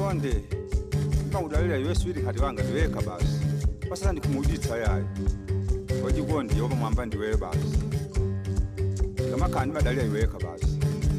chonde ndikudalira iwe swiri khati wanga ndiweka basi pasana ndikumuditsa yayo wachikondi yopa mwamba ndiweyo basi ngamakhani madalira iweka basi